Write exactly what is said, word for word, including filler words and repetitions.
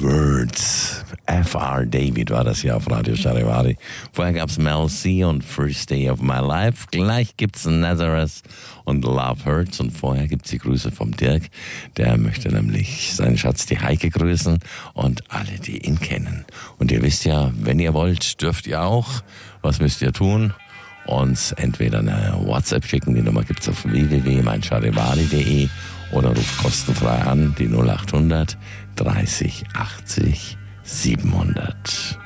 Words. F R David war das hier auf Radio Charivari. Vorher gab's Mel C und First Day of My Life. Gleich gibt's Nazareth und Love Hurts. Und vorher gibt's die Grüße vom Dirk. Der möchte nämlich seinen Schatz, die Heike, grüßen und alle, die ihn kennen. Und ihr wisst ja, wenn ihr wollt, dürft ihr auch. Was müsst ihr tun? Uns entweder eine WhatsApp schicken. Die Nummer gibt's auf w w w punkt mein charivari punkt d e oder ruft kostenfrei an, die null acht hundert dreißig achtzig siebenhundert.